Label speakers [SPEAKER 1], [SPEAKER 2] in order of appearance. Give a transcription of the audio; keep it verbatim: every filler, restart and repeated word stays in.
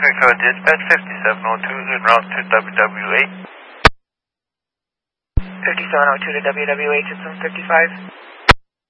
[SPEAKER 1] Pacific Code Dispatch fifty-seven oh two en route to W W eight.
[SPEAKER 2] fifty-seven oh two to W W eight, it's on fifty-five.